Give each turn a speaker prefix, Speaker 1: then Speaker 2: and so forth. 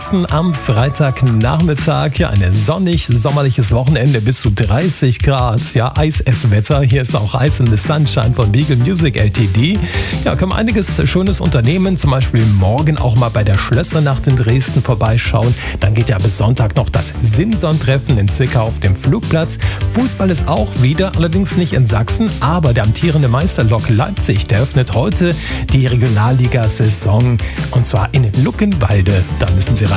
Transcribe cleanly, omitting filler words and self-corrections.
Speaker 1: Sachsen am Freitagnachmittag. Ja, ein sonnig-sommerliches Wochenende, bis zu 30 Grad. Ja, Eisesswetter. Hier ist auch Ice in the Sunshine von Beagle Music Ltd. Ja, können wir einiges Schönes unternehmen. Zum Beispiel morgen auch mal bei der Schlössernacht in Dresden vorbeischauen. Dann geht ja bis Sonntag noch das Simson-Treffen in Zwickau auf dem Flugplatz. Fußball ist auch wieder, allerdings nicht in Sachsen, aber der amtierende Meister Lok Leipzig, der öffnet heute die Regionalliga-Saison und zwar in Luckenwalde. Da müssen Sie rein.